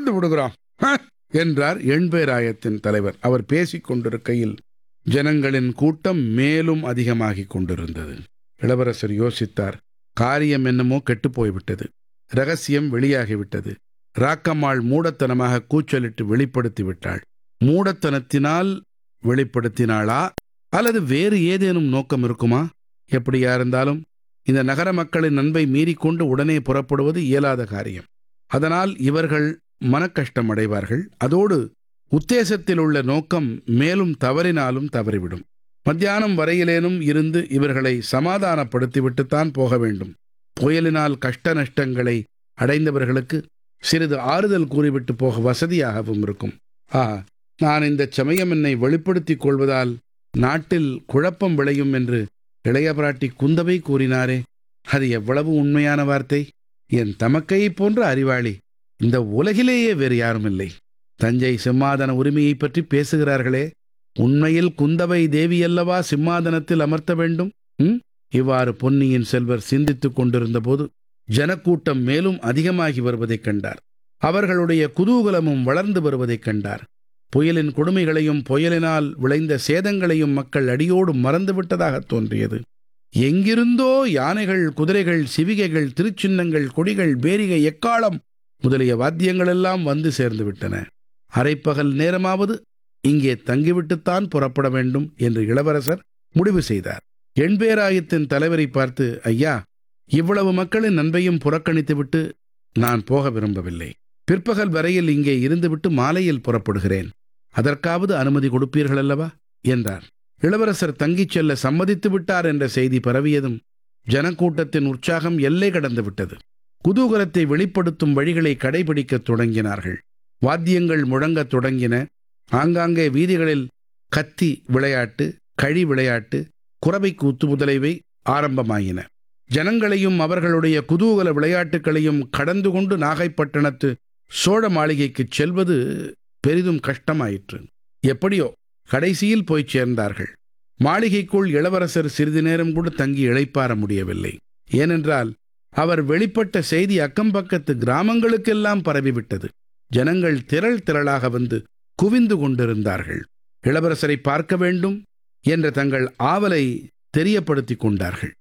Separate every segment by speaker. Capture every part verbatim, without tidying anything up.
Speaker 1: கொழுந்து விடுகிறான் என்றார் எண்பேராயத்தின் தலைவர். அவர் பேசிக் கொண்டிருக்கையில் ஜனங்களின் கூட்டம் மேலும் அதிகமாகிக் கொண்டிருந்தது. இளவரசர் யோசித்தார். காரியம் என்னமோ கெட்டுப்போய்விட்டது. ரகசியம் வெளியாகிவிட்டது. ராக்கம்மாள் மூடத்தனமாக கூச்சலிட்டு வெளிப்படுத்தி விட்டாள். மூடத்தனத்தினால் வெளிப்படுத்தினாளா அல்லது வேறு ஏதேனும் நோக்கம் இருக்குமா? எப்படியா இருந்தாலும் இந்த நகர மக்களின் அன்பை மீறிக்கொண்டு உடனே புறப்படுவது இயலாத காரியம். அதனால் இவர்கள் மனக்கஷ்டம் அடைவார்கள். அதோடு உத்தேசத்தில் உள்ள நோக்கம் மேலும் தவறினாலும் தவறிவிடும். மத்தியானம் வரையிலேனும் இருந்து இவர்களை சமாதானப்படுத்திவிட்டுத்தான் போக வேண்டும். புயலினால் கஷ்ட நஷ்டங்களை அடைந்தவர்களுக்கு சிறிது ஆறுதல் கூறிவிட்டு போக வசதியாகவும் இருக்கும். ஆ, நான் இந்த சமயம் என்னை வெளிப்படுத்திக் கொள்வதால் நாட்டில் குழப்பம் விளையும் என்று இளைய பிராட்டி குந்தவை கூறினாரே, அது எவ்வளவு உண்மையான வார்த்தை! என் தமக்கையை போன்ற அறிவாளி இந்த உலகிலேயே வேறு யாரும் இல்லை. தஞ்சை சிம்மாதன உரிமையை பற்றி பேசுகிறார்களே, உண்மையில் குந்தவை தேவியல்லவா சிம்மாதனத்தில் அமர்த்த வேண்டும்? ம் இவ்வாறு பொன்னியின் செல்வர் சிந்தித்துக் கொண்டிருந்த போது ஜனக்கூட்டம் மேலும் அதிகமாகி வருவதைக் கண்டார். அவர்களுடைய குதூகலமும் வளர்ந்து வருவதைக் கண்டார். புயலின் கொடுமைகளையும் புயலினால் விளைந்த சேதங்களையும் மக்கள் அடியோடு மறந்துவிட்டதாக தோன்றியது. எங்கிருந்தோ யானைகள், குதிரைகள், சிவிகைகள், திருச்சின்னங்கள், கொடிகள், பேரிகை, எக்காளம் முதலிய வாத்தியங்களெல்லாம் வந்து சேர்ந்து விட்டன. அரைப்பகல் நேரமாவது இங்கே தங்கிவிட்டுத்தான் புறப்பட வேண்டும் என்று இளவரசர் முடிவு செய்தார். எண்பேராயத்தின் தலைவரை பார்த்து, ஐயா, இவ்வளவு மக்களின் அன்பையும் புறக்கணித்துவிட்டு நான் போக விரும்பவில்லை. பிற்பகல் வரையில் இங்கே இருந்துவிட்டு மாலையில் புறப்படுகிறேன். அதற்காவது அனுமதி கொடுப்பீர்கள் அல்லவா என்றார். இளவரசர் தங்கிச் செல்ல சம்மதித்து விட்டார் என்ற செய்தி பரவியதும் ஜனக்கூட்டத்தின் உற்சாகம் எல்லை கடந்து விட்டது. குதூகலத்தை வெளிப்படுத்தும் வழிகளை கடைபிடிக்கத் தொடங்கினார்கள். வாத்தியங்கள் முழங்கத் தொடங்கின. ஆங்காங்கே வீதிகளில் கத்தி விளையாட்டு, கழி விளையாட்டு, குரவை கூத்து முதலியவை ஆரம்பமாயின. ஜனங்களையும் அவர்களுடைய குதூகல விளையாட்டுகளையும் கடந்து கொண்டு நாகைப்பட்டினத்து சோழ மாளிகைக்குச் செல்வது பெரிதும் கஷ்டமாயிற்று. எப்படியோ கடைசியில் போய்ச் சேர்ந்தார்கள். மாளிகைக்குள் இளவரசர் சிறிது நேரம் கூட தங்கி இளைப்பாற முடியவில்லை. ஏனென்றால் அவர் வெளிப்பட்ட செய்தி அக்கம்பக்கத்து கிராமங்களுக்கெல்லாம் பரவிவிட்டது. ஜனங்கள் திரள் திரளாக வந்து குவிந்து கொண்டிருந்தார்கள். இளவரசரை பார்க்க வேண்டும் என்ற தங்கள் ஆவலை தெரியப்படுத்திக் கொண்டார்கள்.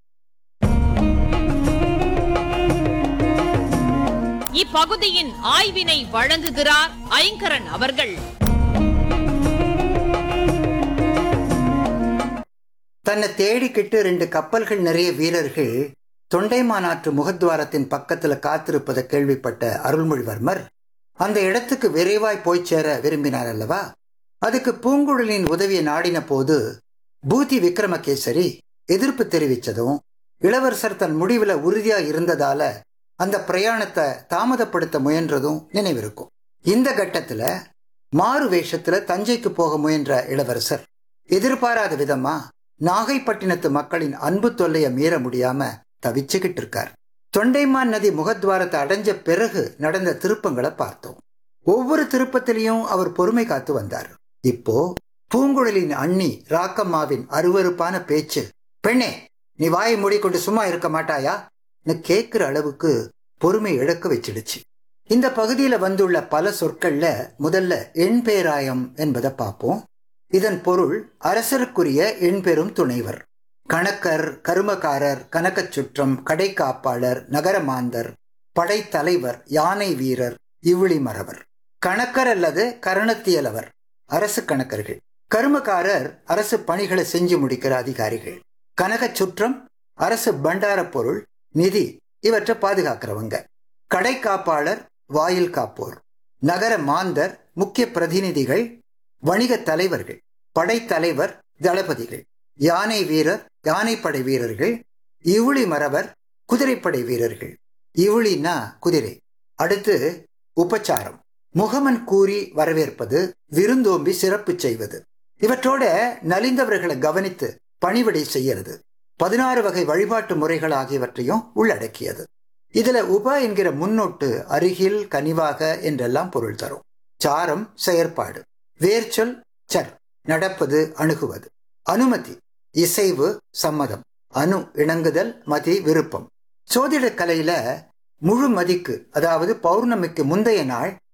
Speaker 2: இப்பகுதியின் ஆய்வினை வழங்குகிறார் ஐங்கரன் அவர்கள்.
Speaker 3: தன்னை தேடிக்கிட்டு ரெண்டு கப்பல்கள் நிறைய வீரர்கள் தொண்டைமானாற்று முகத்வாரத்தின் பக்கத்துல காத்திருப்பதை கேள்விப்பட்ட அருள்மொழிவர்மர் அந்த இடத்துக்கு விரைவாய் போய் சேர விரும்பினார் அல்லவா. அதுக்கு பூங்குழலின் உதவியை நாடின போது பூதி விக்ரமகேசரி எதிர்ப்பு தெரிவித்ததும் இளவரசர் தன் முடிவில் உறுதியா இருந்ததால அந்த பிரயாணத்தை தாமதப்படுத்த முயன்றதும் நினைவிருக்கும். இந்த கட்டத்துல மாறு வேஷத்துல தஞ்சைக்கு போக முயன்ற இளவரசர் எதிர்பாராத விதமா நாகைப்பட்டினத்து மக்களின் அன்பு தொல்லையை மீற முடியாம தவிச்சுக்கிட்டு இருக்கார். தொண்டைமான் நதி முகத்வாரத்தை அடைஞ்ச பிறகு நடந்த திருப்பங்களை பார்த்தோம். ஒவ்வொரு திருப்பத்திலையும் அவர் பொறுமை காத்து வந்தார். இப்போ பூங்குழலின் அண்ணி ராக்கம்மாவின் அருவருப்பான பேச்சு, பெண்ணே நீ வாயை மூடிக்கொண்டு சும்மா இருக்க மாட்டாயா கேட்கிற அளவுக்கு பொறுமை இழக்க வச்சிடுச்சு. இந்த பகுதியில வந்துள்ள பல சொற்கள்ல முதல்ல எண்பேராயம் என்பதை பார்ப்போம். இதன் பொருள் அரசருக்குரிய எண்பெரும் துணைவர். கணக்கர், கருமக்காரர், கனகச் சுற்றம், கடைக்காப்பாளர், நகரமாந்தர், படைத்தலைவர், யானை வீரர், இவ்விழி மறவர். கணக்கர் அல்லது கரணத்தியலவர் அரசு கணக்கர்கள். கருமக்காரர் அரசு பணிகளை செஞ்சு முடிக்கிற அதிகாரிகள். கனகச் சுற்றம் அரசு பண்டார பொருள், நிதி இவற்றை பாதுகாக்கிறவங்க. கடைக்காப்பாளர் வாயில் காப்போர். நகர மாந்தர் முக்கிய பிரதிநிதிகள், வணிக தலைவர்கள். படைத்தலைவர் தளபதிகள். யானை வீரர் யானைப்படை வீரர்கள். இவுளி மறவர் குதிரைப்படை வீரர்கள். இவுளினா குதிரை. அடுத்து உபச்சாரம், முகமன் கூறி வரவேற்பது, விருந்தோம்பி சிறப்பு செய்வது. இவற்றோட நலிந்தவர்களை கவனித்து பணிவிடை செய்யறது. பதினாறு வகை வழிபாட்டு முறைகள் ஆகியவற்றையும் உள்ளடக்கியது. இதுல உப என்கிற முன்னோட்டு அருகில், கனிவாக என்றெல்லாம் பொருள் தரும். சாரம் செயற்பாடு. வேர்ச்சொல் சர், நடப்பது, அணுகுவது. அனுமதி இசைவு, சம்மதம். அணு இணங்குதல், மதி விருப்பம். சோதிட கலையில முழு மதிக்கு அதாவது பௌர்ணமிக்கு முந்தைய நாள்